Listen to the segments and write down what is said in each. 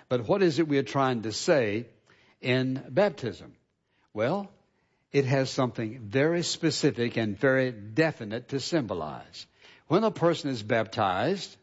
But what is it we are trying to say in baptism? Well, it has something very specific and very definite to symbolize. When a person is baptized,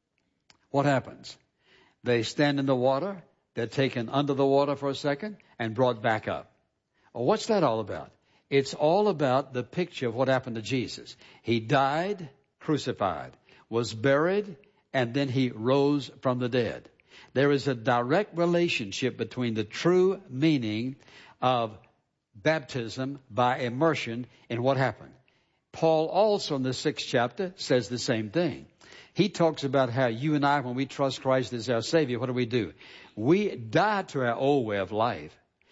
what happens? They stand in the water, they're taken under the water for a second, and brought back up. Well, what's that all about? It's all about the picture of what happened to Jesus. He died, crucified, was buried, and then he rose from the dead. There is a direct relationship between the true meaning of baptism by immersion and what happened. Paul also in the 6th chapter says the same thing. He talks about how you and I, when we trust Christ as our Savior, what do? We die to our old way of life.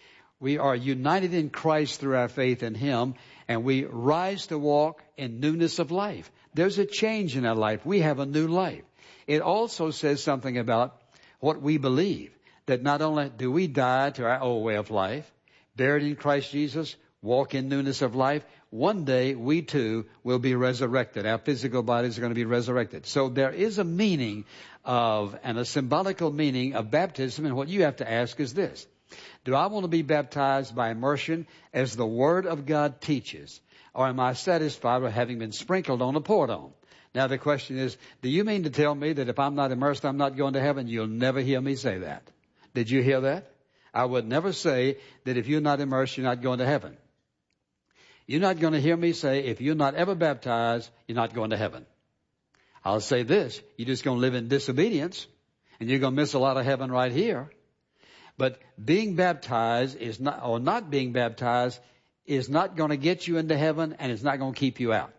We are united in Christ through our faith in Him, and we rise to walk in newness of life. There's a change in our life. We have a new life. It also says something about what we believe, that not only do we die to our old way of life, buried in Christ Jesus, walk in newness of life, one day we too will be resurrected. Our physical bodies are going to be resurrected. So there is a meaning of, and a symbolical meaning of baptism, and what you have to ask is this. Do I want to be baptized by immersion as the Word of God teaches? Or am I satisfied with having been sprinkled on or poured on? Now the question is, do you mean to tell me that if I'm not immersed, I'm not going to heaven? You'll never hear me say that. Did you hear that? I would never say that if you're not immersed, you're not going to heaven. You're not going to hear me say, if you're not ever baptized, you're not going to heaven. I'll say this, you're just going to live in disobedience, and you're going to miss a lot of heaven right here. But being baptized is not, or not being baptized is not going to get you into heaven, and it's not going to keep you out.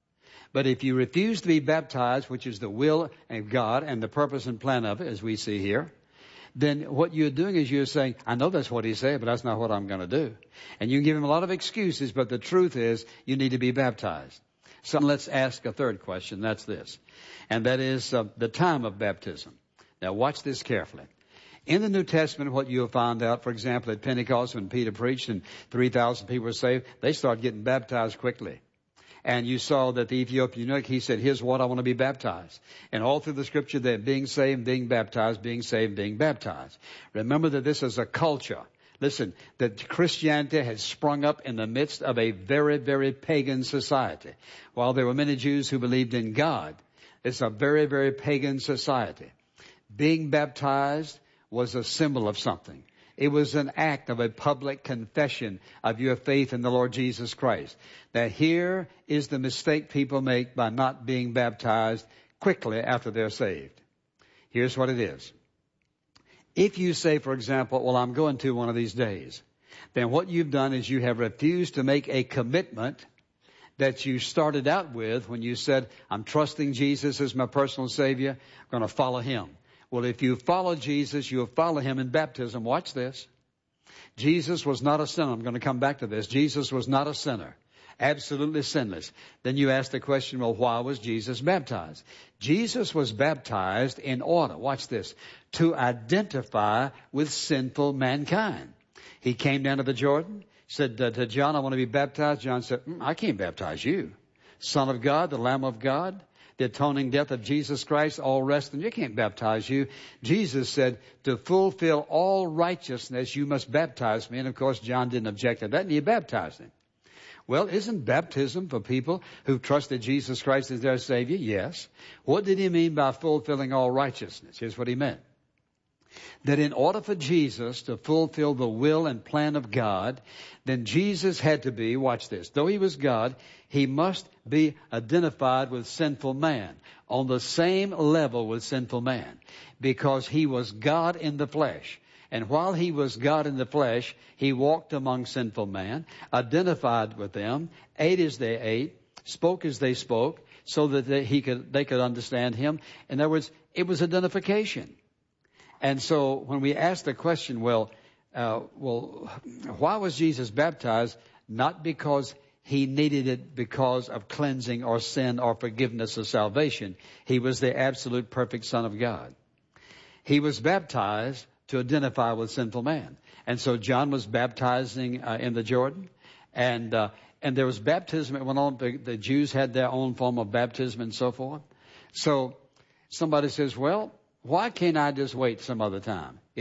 But if you refuse to be baptized, which is the will of God and the purpose and plan of it, as we see here, then what you're doing is you're saying, I know that's what He said, but that's not what I'm going to do. And you give Him a lot of excuses, but the truth is you need to be baptized. So let's ask a third question. That's this. And that is the time of baptism. Now watch this carefully. In the New Testament, what you'll find out, for example, at Pentecost when Peter preached and 3,000 people were saved, they started getting baptized quickly. And you saw that the Ethiopian eunuch, he said, here's what I want to be baptized. And all through the scripture, they're being saved, being baptized, being saved, being baptized. Remember that this is a culture. Listen, that Christianity has sprung up in the midst of a very, very pagan society. While there were many Jews who believed in God, it's a very, very pagan society. Being baptized was a symbol of something. It was an act of a public confession of your faith in the Lord Jesus Christ. Now here is the mistake people make by not being baptized quickly after they're saved. Here's what it is. If you say, for example, well, I'm going to one of these days, then what you've done is you have refused to make a commitment that you started out with when you said, I'm trusting Jesus as my personal Savior, I'm going to follow Him. Well, if you follow Jesus, you'll follow Him in baptism. Watch this. Jesus was not a sinner. I'm going to come back to this. Jesus was not a sinner. Absolutely sinless. Then you ask the question, well, why was Jesus baptized? Jesus was baptized in order, watch this, to identify with sinful mankind. He came down to the Jordan, said to John, I want to be baptized. John said, I can't baptize you. Son of God, the Lamb of God, the atoning death of Jesus Christ, all rest, and you can't baptize you. Jesus said, to fulfill all righteousness, you must baptize me. And of course, John didn't object to that, and he baptized him. Well, isn't baptism for people who've trusted Jesus Christ as their Savior? Yes. What did he mean by fulfilling all righteousness? Here's what he meant. That in order for Jesus to fulfill the will and plan of God, then Jesus had to be, watch this, though He was God, He must be identified with sinful man, on the same level with sinful man, because He was God in the flesh. And while He was God in the flesh, He walked among sinful man, identified with them, ate as they ate, spoke as they spoke, so that they could understand Him. In other words, it was identification. And so when we ask the question, why was Jesus baptized? Not because He needed it because of cleansing or sin or forgiveness or salvation. He was the absolute perfect Son of God. He was baptized to identify with sinful man. And so John was baptizing in the Jordan. And there was baptism that went on. The Jews had their own form of baptism and so forth. So somebody says, well, why can't I just wait some other time?